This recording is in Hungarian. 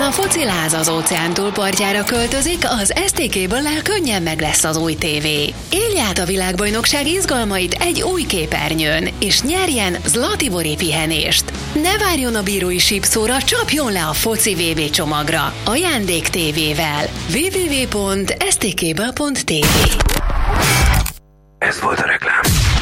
A fociláz az óceántúl partjára költözik, az STK-ből könnyen meg lesz az új tévé. Élj át a világbajnokság izgalmait egy új képernyőn, és nyerjen Zlatibori pihenést. Ne várjon a bírói sípszóra, csapjon le a foci VB csomagra. Ajándék tévével. www.stkből.tv. Ez volt a reklám.